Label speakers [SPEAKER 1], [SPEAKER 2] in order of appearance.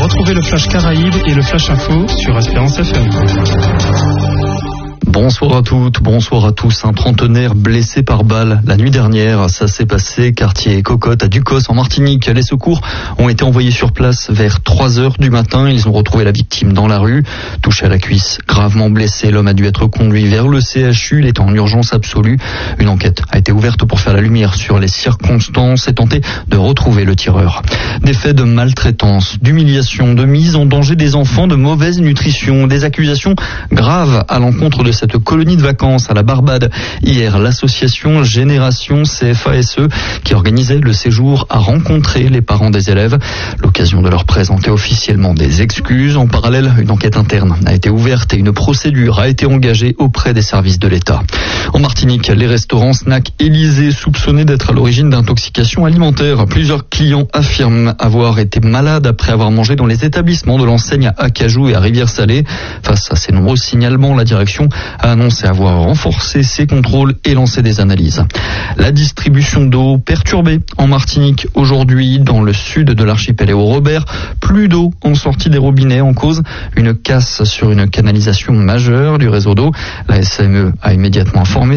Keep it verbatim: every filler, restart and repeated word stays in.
[SPEAKER 1] Retrouvez le Flash Caraïbes et le Flash Info sur Espérance F M.
[SPEAKER 2] Bonsoir à toutes, bonsoir à tous. Un trentenaire blessé par balle la nuit dernière. Ça s'est passé quartier Cocotte à Ducos en Martinique. Les secours ont été envoyés sur place vers trois heures du matin. Ils ont retrouvé la victime dans la rue, touché à la cuisse, gravement blessé. L'homme a dû être conduit vers le C H U. Il est en urgence absolue. Une enquête a été ouverte pour faire la lumière sur les circonstances et tenter de retrouver le tireur. Des faits de maltraitance, d'humiliation, de mise en danger des enfants, de mauvaise nutrition, des accusations graves à l'encontre de cette colonie de vacances à la Barbade. Hier, l'association Génération C F A S E qui organisait le séjour a rencontré les parents des élèves. L'occasion de leur présenter officiellement des excuses. En parallèle, une enquête interne a été ouverte et une procédure a été engagée auprès des services de l'État. En Martinique, les restaurants Snack Élysée soupçonnés d'être à l'origine d'intoxication alimentaire. Plusieurs clients affirment avoir été malades après avoir mangé dans les établissements de l'enseigne à Acajou et à Rivière-Salée. Face à ces nombreux signalements, la direction a annoncé avoir renforcé ses contrôles et lancé des analyses. La distribution d'eau perturbée en Martinique aujourd'hui dans le sud de l'archipel et au Robert. Plus d'eau en sortie des robinets en cause une casse sur une canalisation majeure du réseau d'eau. La S A M E a immédiatement informé